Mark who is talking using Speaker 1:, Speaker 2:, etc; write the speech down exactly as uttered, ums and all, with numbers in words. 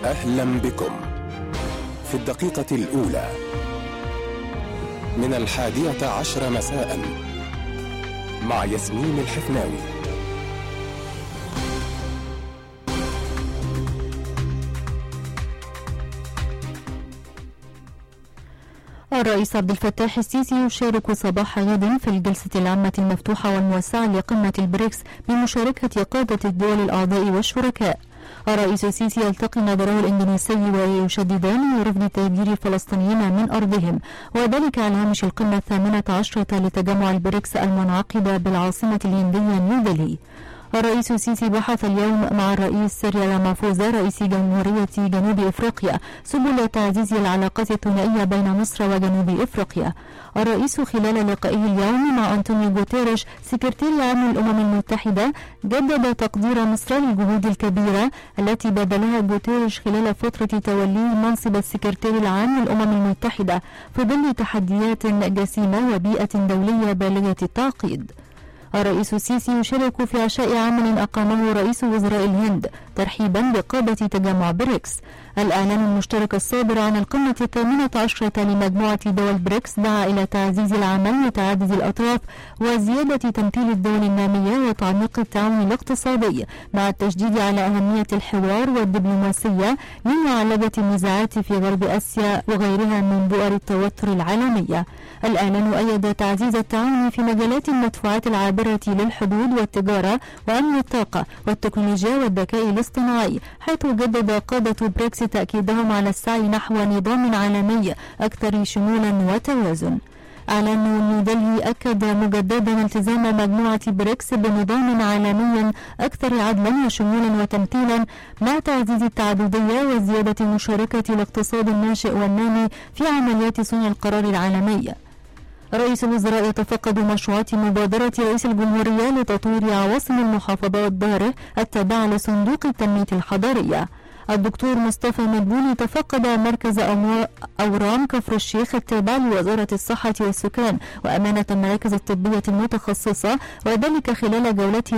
Speaker 1: أهلا بكم في الدقيقة الأولى من الحادية عشر مساء مع ياسمين الحفناوي.
Speaker 2: الرئيس عبد الفتاح السيسي يشارك صباح غد في الجلسة العامة المفتوحة والموسعة لقمة البريكس بمشاركة قادة الدول الأعضاء والشركاء. الرئيس السيسي يلتقي نظيره الإندونيسي ويشددان رفض تهجير الفلسطينيين من أرضهم، وذلك على هامش القمة الثامنة عشرة لتجمع البريكس المنعقدة بالعاصمة الهندية نيودلهي. الرئيس السيسي بحث اليوم مع الرئيس سيريل رامافوزا رئيس جمهورية جنوب إفريقيا سبل تعزيز العلاقات الثنائية بين مصر وجنوب إفريقيا. الرئيس خلال لقائه اليوم مع أنطونيو غوتيريش سكرتير عام الأمم المتحدة جدد تقدير مصر للجهود الكبيرة التي بذلها غوتيريش خلال فترة توليه منصب السكرتير العام للأمم المتحدة في ظل تحديات جسيمة وبيئة دولية بالغة التعقيد. الرئيس السيسي يشارك في عشاء عمل أقامه رئيس وزراء الهند ترحيبا بقادة تجمع بريكس. الإعلان المشترك الصادر عن القمة الثامنة عشرة لمجموعة دول بريكس دعا إلى تعزيز العمل متعدد الأطراف وزيادة تمثيل الدول النامية وتعميق التعاون الاقتصادي مع التشديد على أهمية الحوار والدبلوماسية لمعالجة النزاعات في غرب آسيا وغيرها من بؤر التوتر العالمية. الإعلان أيد تعزيز التعاون في مجالات المدفوعات العابرة للحدود والتجارة وأمن الطاقة والتكنولوجيا والذكاء الاصطناعي، حيث جدد قادة بريكس تأكيدهم على السعي نحو نظام عالمي أكثر شمولا وتوازن. إعلان نيودلهي أكد مجددا التزام مجموعة بريكس بنظام عالمي أكثر عدلا وشمولا وتمثيلا مع تعزيز التعددية وزيادة مشاركة الاقتصاد الناشئ والنامي في عمليات صنع القرار العالمية. رئيس الوزراء يتفقد مشروعات مبادرة رئيس الجمهورية لتطوير عواصم المحافظات داره التابعة لصندوق التنمية الحضرية. الدكتور مصطفى مدبولي تفقد مركز أورام كفر الشيخ التابع لوزارة الصحة والسكان وأمانة المراكز الطبية المتخصصة، وذلك خلال جولته